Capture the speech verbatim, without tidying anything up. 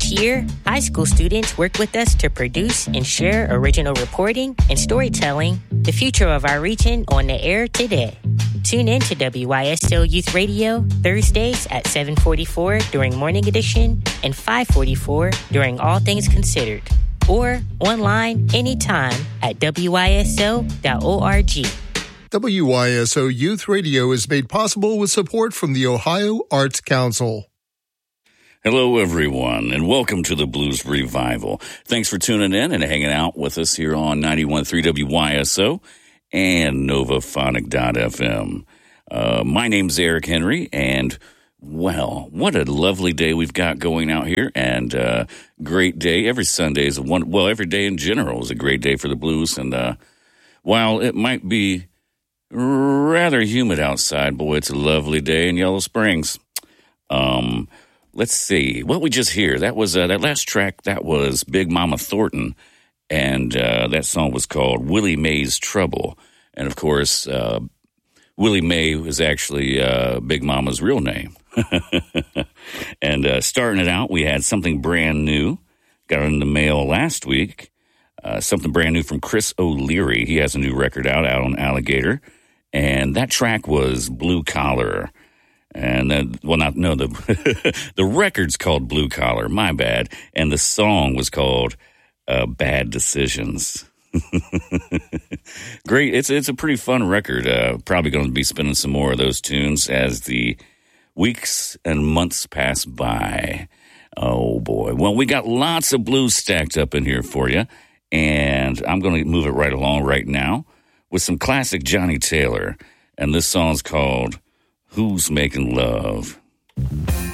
Each year, high school students work with us to produce and share original reporting and storytelling, the future of our region on the air today. Tune in to W Y S O Youth Radio Thursdays at seven forty-four during Morning Edition and five forty-four during All Things Considered, or online anytime at W Y S O dot org. W Y S O Youth Radio is made possible with support from the Ohio Arts Council. Hello, everyone, and welcome to the Blues Revival. Thanks for tuning in and hanging out with us here on ninety-one point three W Y S O and Novaphonic dot f m. Uh, my name's Eric Henry, and, well, what a lovely day we've got going out here, and uh, great day. Every Sunday is a one. Well, every day in general is a great day for the blues, and uh, while it might be rather humid outside, boy, it's a lovely day in Yellow Springs. Um... Let's see, what we just hear, that was, uh, that last track, that was Big Mama Thornton, and uh, that song was called Willie Mae's Trouble. And, of course, uh, Willie Mae was actually uh, Big Mama's real name. And uh, starting it out, we had something brand new, got it in the mail last week, uh, something brand new from Chris O'Leary. He has a new record out, out on Alligator, and that track was Blue Collar. And then, well, not, no, the, the record's called Blue Collar, my bad. And the song was called uh, Bad Decisions. Great. It's, it's a pretty fun record. Uh, probably going to be spinning some more of those tunes as the weeks and months pass by. Oh, boy. Well, we got lots of blues stacked up in here for you. And I'm going to move it right along right now with some classic Johnny Taylor. And this song's called Who's Making Love?